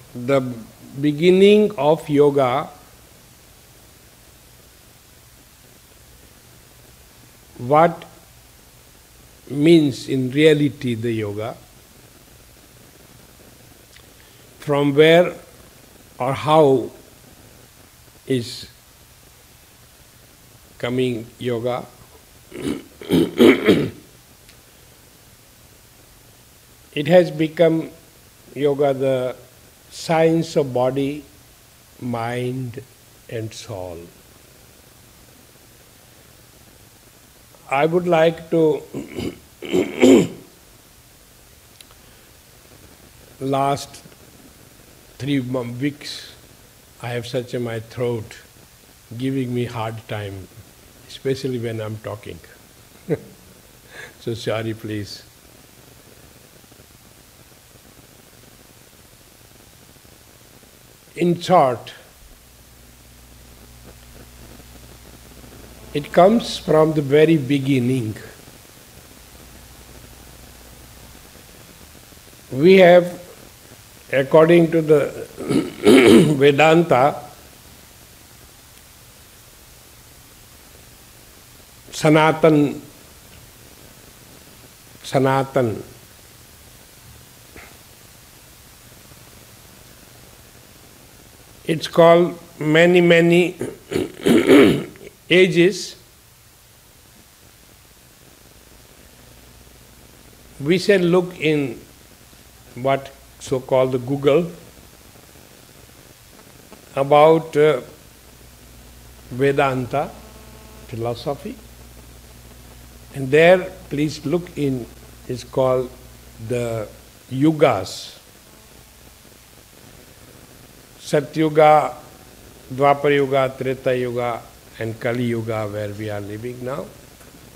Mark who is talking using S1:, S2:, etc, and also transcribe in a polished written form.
S1: the beginning of yoga, what means in reality the yoga, from where or how is coming yoga. It has become yoga the science of body, mind and soul. I would like to last 3 weeks I have such in my throat giving me hard time, especially when I'm talking. So sorry please. In short, it comes from the very beginning. We have, according to the Vedanta, Sanatan, it's called many ages. We shall look in what so-called the Google about Vedanta philosophy, and there please look in, is called the yugas. Satyuga, Dwapara Yuga, Treta Yuga and Kali Yuga, where we are living now.